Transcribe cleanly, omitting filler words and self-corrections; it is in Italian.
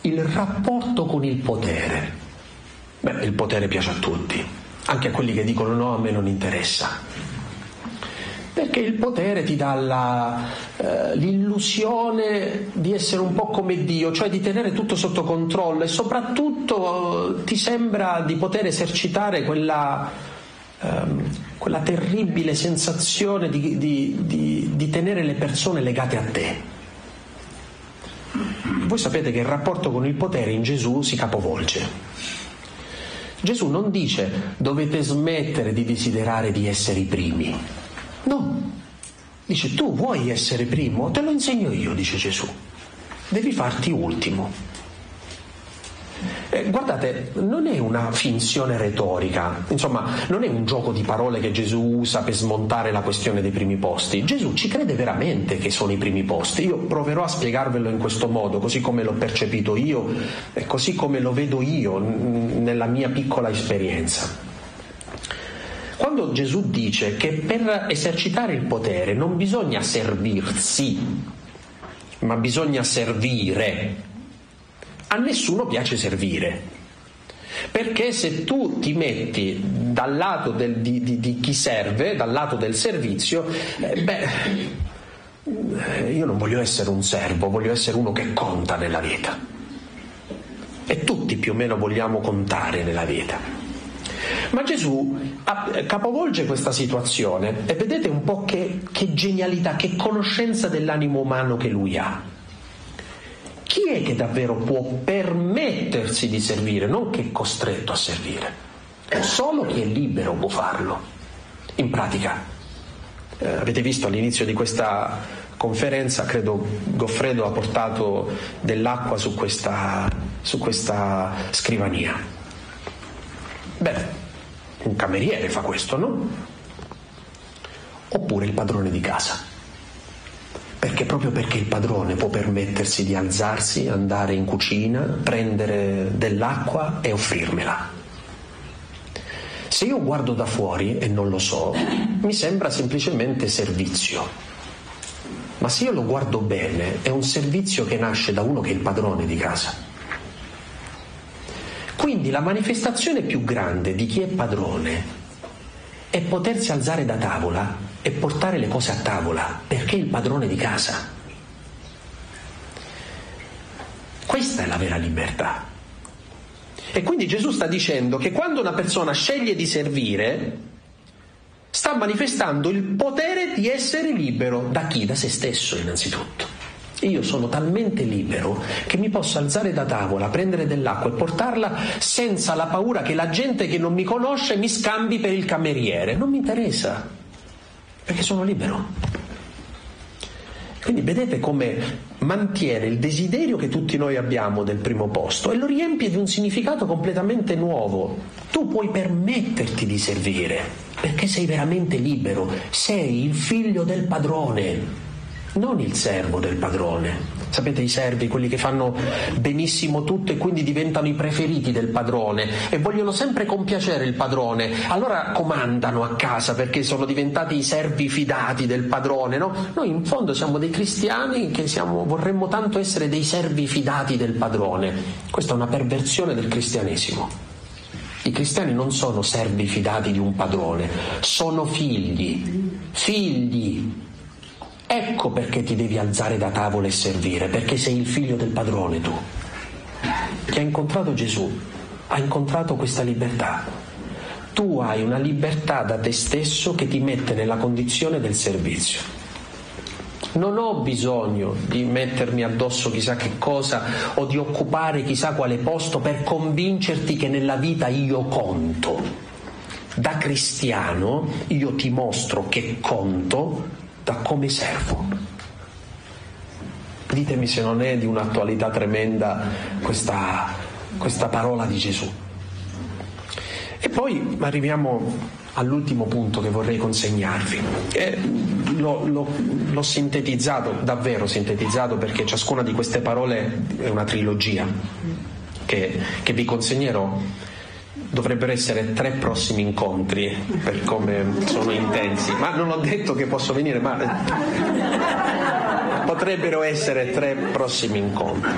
il rapporto con il potere. Beh, il potere piace a tutti, anche a quelli che dicono no, a me non interessa. Perché il potere ti dà l'illusione di essere un po' come Dio, cioè di tenere tutto sotto controllo, e soprattutto ti sembra di poter esercitare quella terribile sensazione di tenere le persone legate a te. Voi sapete che il rapporto con il potere in Gesù si capovolge. Gesù non dice dovete smettere di desiderare di essere i primi. No, dice tu vuoi essere primo? Te lo insegno io, dice Gesù. Devi farti ultimo. Guardate, non è una finzione retorica, insomma, non è un gioco di parole che Gesù usa per smontare la questione dei primi posti. Gesù ci crede veramente che sono i primi posti. Io proverò a spiegarvelo in questo modo, così come l'ho percepito io e così come lo vedo io nella mia piccola esperienza. Quando Gesù dice che per esercitare il potere non bisogna servirsi, ma bisogna servire, a nessuno piace servire, perché se tu ti metti dal lato di chi serve, dal lato del servizio, io non voglio essere un servo, voglio essere uno che conta nella vita, e tutti più o meno vogliamo contare nella vita. Ma Gesù capovolge questa situazione e vedete un po' che genialità, che conoscenza dell'animo umano che lui ha. Chi è che davvero può permettersi di servire, non che è costretto a servire? Solo chi è libero può farlo. In pratica, avete visto all'inizio di questa conferenza, credo Goffredo ha portato dell'acqua su questa scrivania. Beh, un cameriere fa questo, no? Oppure il padrone di casa. Proprio perché il padrone può permettersi di alzarsi, andare in cucina, prendere dell'acqua e offrirmela. Se io guardo da fuori e non lo so, mi sembra semplicemente servizio. Ma se io lo guardo bene, è un servizio che nasce da uno che è il padrone di casa. Quindi la manifestazione più grande di chi è padrone è potersi alzare da tavola e portare le cose a tavola, perché è il padrone di casa. Questa è la vera libertà. E quindi Gesù sta dicendo che quando una persona sceglie di servire, sta manifestando il potere di essere libero da chi? Da se stesso, innanzitutto. Io sono talmente libero che mi posso alzare da tavola, prendere dell'acqua e portarla senza la paura che la gente che non mi conosce mi scambi per il cameriere. Non mi interessa, perché sono libero. Quindi vedete come mantiene il desiderio che tutti noi abbiamo del primo posto e lo riempie di un significato completamente nuovo. Tu puoi permetterti di servire perché sei veramente libero, sei il figlio del padrone, non il servo del padrone. Sapete, i servi, quelli che fanno benissimo tutto e quindi diventano i preferiti del padrone e vogliono sempre compiacere il padrone, allora comandano a casa perché sono diventati i servi fidati del padrone, no? Noi in fondo siamo dei cristiani che vorremmo tanto essere dei servi fidati del padrone. Questa è una perversione del cristianesimo. I cristiani non sono servi fidati di un padrone, sono figli. Ecco perché ti devi alzare da tavola e servire, perché sei il figlio del padrone tu. Chi ha incontrato Gesù ha incontrato questa libertà. Tu hai una libertà da te stesso che ti mette nella condizione del servizio. Non ho bisogno di mettermi addosso chissà che cosa o di occupare chissà quale posto per convincerti che nella vita io conto. Da cristiano io ti mostro che conto da come servo. Ditemi se non è di un'attualità tremenda questa parola di Gesù. E poi arriviamo all'ultimo punto che vorrei consegnarvi. L'ho sintetizzato, davvero sintetizzato, perché ciascuna di queste parole è una trilogia che vi consegnerò. Dovrebbero essere 3 prossimi incontri per come sono intensi, ma non ho detto che posso venire, ma potrebbero essere 3 prossimi incontri.